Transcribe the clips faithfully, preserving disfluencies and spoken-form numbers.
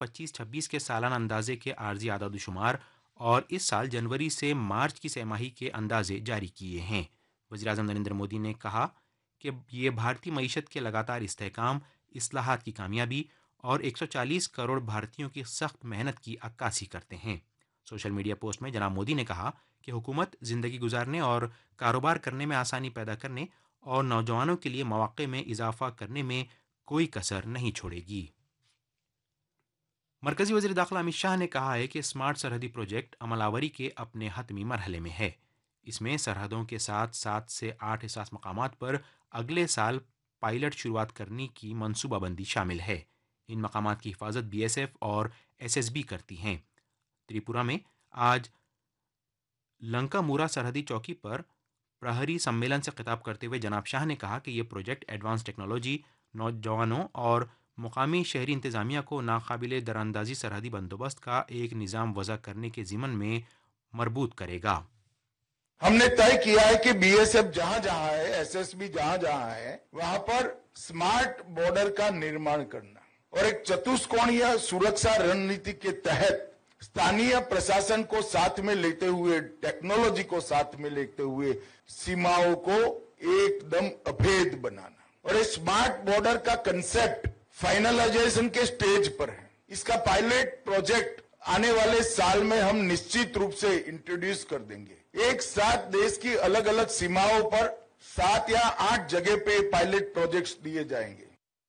پچیس چھبیس کے سالانہ اندازے کے عارضی اعداد و شمار اور اس سال جنوری سے مارچ کی سہ ماہی کے اندازے جاری کیے ہیں۔ وزیراعظم نریندر مودی نے کہا کہ یہ بھارتی معیشت کے لگاتار استحکام، اصلاحات کی کامیابی اور ایک سو چالیس کروڑ بھارتیوں کی سخت محنت کی عکاسی کرتے ہیں۔ سوشل میڈیا پوسٹ میں جناب مودی نے کہا کہ حکومت زندگی گزارنے اور کاروبار کرنے میں آسانی پیدا کرنے اور نوجوانوں کے لیے مواقع میں اضافہ کرنے میں کوئی کسر نہیں چھوڑے گی۔ مرکزی وزیر داخلہ امت شاہ نے کہا ہے کہ اسمارٹ سرحدی پروجیکٹ عمل آوری کے اپنے حتمی مرحلے میں ہے۔ اس میں سرحدوں کے ساتھ سات سے آٹھ حساس مقامات پر اگلے سال پائلٹ شروعات کرنے کی منصوبہ بندی شامل ہے۔ ان مقامات کی حفاظت بی ایس ایف اور ایس ایس بی کرتی ہیں۔ تریپورہ میں آج لنکا مورا سرحدی چوکی پر پرہری سمیلن سے خطاب کرتے ہوئے جناب شاہ نے کہا کہ یہ پروجیکٹ ایڈوانس ٹیکنالوجی، نوجوانوں اور مقامی شہری انتظامیہ کو ناقابل دراندازی سرحدی بندوبست کا ایک نظام وضع کرنے کے ضمن میں مربوط کرے گا۔ ہم نے طے کیا ہے کہ بی ایس ایف جہاں جہاں ہے، ایس ایس بی جہاں جہاں ہے، وہاں پر سمارٹ بارڈر کا نرمان کرنا اور ایک چتوسکونیہ سرکشا رننیتی کے تحت स्थानीय प्रशासन को साथ में लेते हुए, टेक्नोलॉजी को साथ में लेते हुए सीमाओं को एकदम अभेद बनाना। और इस स्मार्ट बॉर्डर का कंसेप्ट फाइनलाइजेशन के स्टेज पर है। इसका पायलट प्रोजेक्ट आने वाले साल में हम निश्चित रूप से इंट्रोड्यूस कर देंगे। एक साथ देश की अलग अलग सीमाओं पर सात या आठ जगह पे पायलट प्रोजेक्ट्स दिए जाएंगे।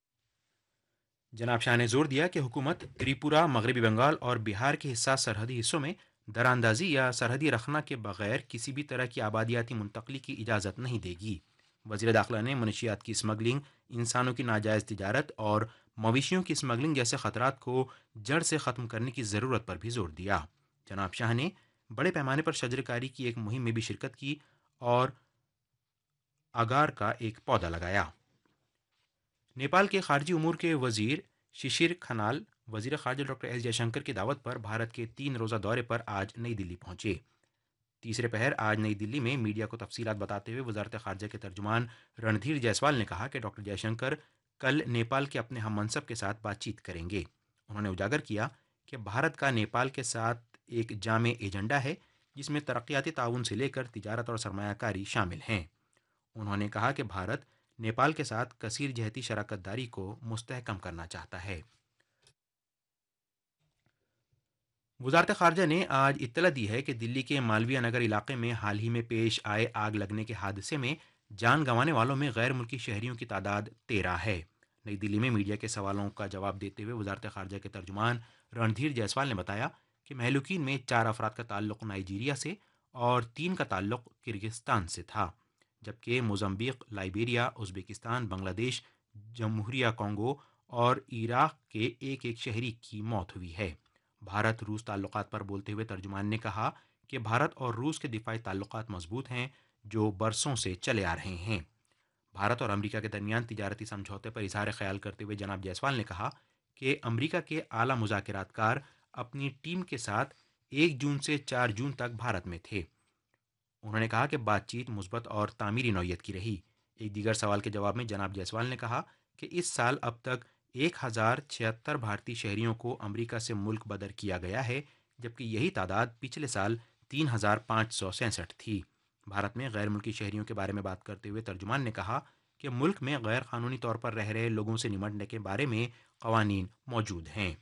جناب شاہ نے زور دیا کہ حکومت تریپورہ، مغربی بنگال اور بہار کے حساس سرحدی حصوں میں دراندازی یا سرحدی رخنا کے بغیر کسی بھی طرح کی آبادیاتی منتقلی کی اجازت نہیں دے گی۔ وزیر داخلہ نے منشیات کی اسمگلنگ، انسانوں کی ناجائز تجارت اور مویشیوں کی اسمگلنگ جیسے خطرات کو جڑ سے ختم کرنے کی ضرورت پر بھی زور دیا۔ جناب شاہ نے بڑے پیمانے پر شجرکاری کی ایک مہم میں بھی شرکت کی اور اگار کا ایک پودا لگایا۔ نیپال کے خارجی امور کے وزیر ششیر کھنال وزیر خارجہ ڈاکٹر ایس جے شنکر کی دعوت پر بھارت کے تین روزہ دورے پر آج نئی دلی پہنچے۔ تیسرے پہر آج نئی دلی میں میڈیا کو تفصیلات بتاتے ہوئے وزارت خارجہ کے ترجمان رندھیر جیسوال نے کہا کہ ڈاکٹر جے شنکر کل نیپال کے اپنے ہم منصب کے ساتھ بات چیت کریں گے۔ انہوں نے اجاگر کیا کہ بھارت کا نیپال کے ساتھ ایک جامع ایجنڈا ہے جس میں ترقیاتی تعاون سے لے کر تجارت اور سرمایہ کاری شامل ہیں۔ انہوں نے کہا کہ بھارت نیپال کے ساتھ کثیر جہتی شراکت داری کو مستحکم کرنا چاہتا ہے۔ وزارت خارجہ نے آج اطلاع دی ہے کہ دلی کے مالویہ نگر علاقے میں حال ہی میں پیش آئے آگ لگنے کے حادثے میں جان گنوانے والوں میں غیر ملکی شہریوں کی تعداد تیرہ ہے۔ نئی دلی میں میڈیا کے سوالوں کا جواب دیتے ہوئے وزارت خارجہ کے ترجمان رندھیر جیسوال نے بتایا کہ مہلوکین میں چار افراد کا تعلق نائجیریا سے اور تین کا تعلق کرغزستان سے تھا، جبکہ موزمبیق، لائبیریا، ازبکستان، بنگلہ دیش، جمہوریہ کانگو اور عراق کے ایک ایک شہری کی موت ہوئی ہے۔ بھارت روس تعلقات پر بولتے ہوئے ترجمان نے کہا کہ بھارت اور روس کے دفاعی تعلقات مضبوط ہیں جو برسوں سے چلے آ رہے ہیں۔ بھارت اور امریکہ کے درمیان تجارتی سمجھوتے پر اظہار خیال کرتے ہوئے جناب جیسوال نے کہا کہ امریکہ کے اعلیٰ مذاکرات کار اپنی ٹیم کے ساتھ ایک جون سے چار جون تک بھارت میں تھے۔ انہوں نے کہا کہ بات چیت مثبت اور تعمیری نوعیت کی رہی۔ ایک دیگر سوال کے جواب میں جناب جیسوال نے کہا کہ اس سال اب تک ایک ہزار چھہتر بھارتی شہریوں کو امریکہ سے ملک بدر کیا گیا ہے، جبکہ یہی تعداد پچھلے سال تین ہزار پانچ سو سینسٹھ تھی۔ بھارت میں غیر ملکی شہریوں کے بارے میں بات کرتے ہوئے ترجمان نے کہا کہ ملک میں غیر قانونی طور پر رہ رہے لوگوں سے نمٹنے کے بارے میں قوانین موجود ہیں۔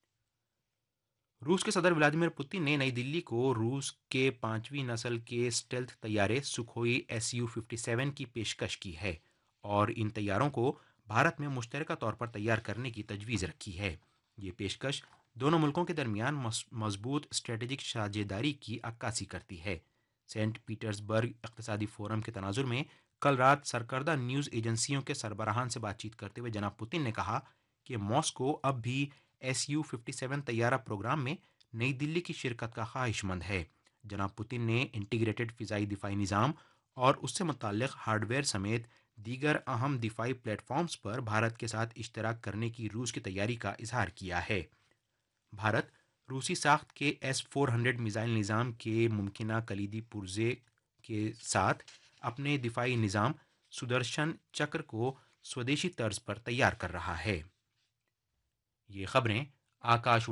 روس کے صدر ولادیمیر پوتن نے نئی دلی کو روس کے پانچویں نسل کے اسٹیلتھ طیارے سکھوئی ایس یو ففٹی سیون کی پیشکش کی ہے اور ان طیاروں کو بھارت میں مشترکہ طور پر تیار کرنے کی تجویز رکھی ہے۔ یہ پیشکش دونوں ملکوں کے درمیان مضبوط اسٹریٹجک ساجھیداری کی عکاسی کرتی ہے۔ سینٹ پیٹرز برگ اقتصادی فورم کے تناظر میں کل رات سرکردہ نیوز ایجنسیوں کے سربراہان سے بات چیت کرتے ہوئے جناب پوتن نے کہا کہ ماسکو اب بھی ایس یو ففٹی سیون طیارہ پروگرام میں نئی دلی کی شرکت کا خواہش مند ہے۔ جناب پوتن نے انٹیگریٹڈ فضائی دفاعی نظام اور اس سے متعلق ہارڈ ویئر سمیت دیگر اہم دفاعی پلیٹ فارمز پر بھارت کے ساتھ اشتراک کرنے کی روس کی تیاری کا اظہار کیا ہے۔ بھارت روسی ساخت کے ایس فور ہنڈریڈ میزائل نظام کے ممکنہ کلیدی پرزے کے ساتھ اپنے دفاعی نظام سدرشن چکر کو سودیشی طرز پر تیار کر رہا ہے۔ یہ خبریں आकाश